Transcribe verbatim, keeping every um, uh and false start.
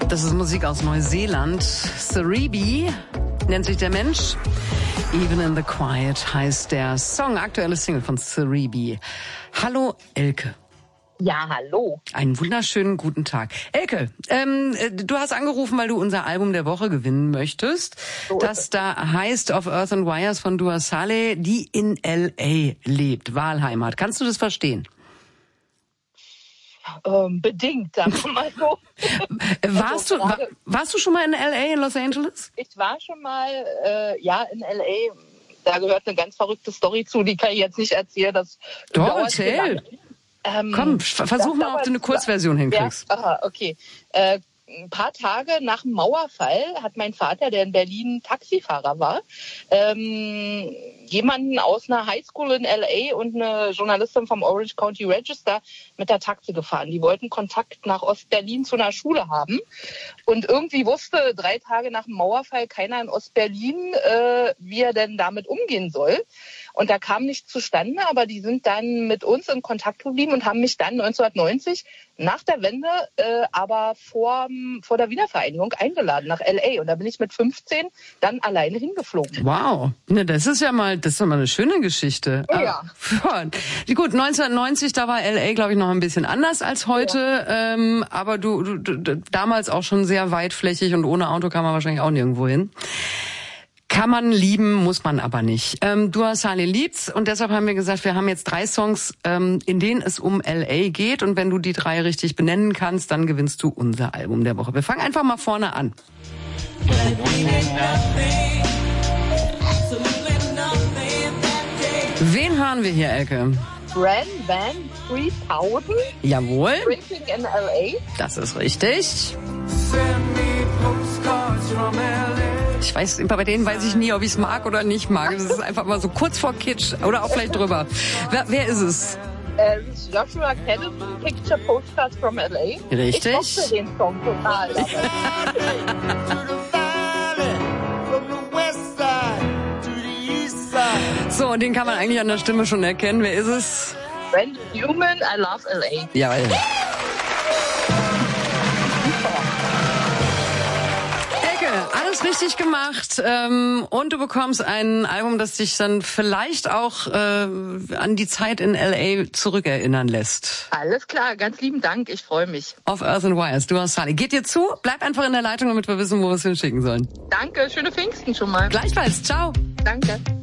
Das ist Musik aus Neuseeland. Cerebi nennt sich der Mensch. Even in the Quiet heißt der Song. Aktuelle Single von Cerebi. Hallo Elke. Ja, hallo. Einen wunderschönen guten Tag. Elke, ähm, du hast angerufen, weil du unser Album der Woche gewinnen möchtest. So das da heißt Of Earth and Wires von Dua Saleh, die in L A lebt, Wahlheimat. Kannst du das verstehen? Ähm, bedingt, sagen wir mal so. warst, also, du, war, warst du schon mal in L A, in Los Angeles? Ich war schon mal, äh, ja, in L A. Da gehört eine ganz verrückte Story zu, die kann ich jetzt nicht erzählen. Das Doch, erzähl. Ähm, Komm, versuch mal, ob du eine Kurzversion hinkriegst. Ja, aha, okay. Äh, ein paar Tage nach dem Mauerfall hat mein Vater, der in Berlin Taxifahrer war, ähm, jemanden aus einer Highschool in L A und eine Journalistin vom Orange County Register mit der Taxi gefahren. Die wollten Kontakt nach Ostberlin zu einer Schule haben. Und irgendwie wusste drei Tage nach dem Mauerfall keiner in Ostberlin, äh, wie er denn damit umgehen soll. Und da kam nichts zustande, aber die sind dann mit uns in Kontakt geblieben und haben mich dann neunzehnhundertneunzig nach der Wende, äh, aber vor, vor der Wiedervereinigung eingeladen nach L A. Und da bin ich mit fünfzehn dann alleine hingeflogen. Wow, ne, das ist ja mal, das ist ja mal eine schöne Geschichte. Ja. Aber, gut, neunzehnhundertneunzig, da war L A, glaube ich, noch ein bisschen anders als heute. Ja. Ähm, aber du, du, du, damals auch schon sehr weitflächig und ohne Auto kam man wahrscheinlich auch nirgendwo hin. Kann man lieben, muss man aber nicht. Ähm, Dua Saleh liebt's und deshalb haben wir gesagt, wir haben jetzt drei Songs, ähm, in denen es um L A geht und wenn du die drei richtig benennen kannst, dann gewinnst du unser Album der Woche. Wir fangen einfach mal vorne an. Wen hören wir hier, Elke? Bran Van dreitausend. Jawohl. Drinking in L A. Das ist richtig. Ich weiß, bei denen weiß ich nie, ob ich es mag oder nicht mag. Das ist einfach mal so kurz vor Kitsch oder auch vielleicht drüber. Wer, wer ist es? Äh, das ist Joshua Caddison, Picture Postcards from L A. Richtig. Ich mochte den Song total. So, und den kann man eigentlich an der Stimme schon erkennen. Wer ist es? Randy Newman, I Love L A. Jawohl. Alles richtig gemacht ähm, und du bekommst ein Album, das dich dann vielleicht auch äh, an die Zeit in L A zurückerinnern lässt. Alles klar, ganz lieben Dank, ich freue mich. Of Earth and Wires, Dua Saleh. Geht dir zu? Bleib einfach in der Leitung, damit wir wissen, wo wir es hinschicken sollen. Danke, schöne Pfingsten schon mal. Gleichfalls, ciao. Danke.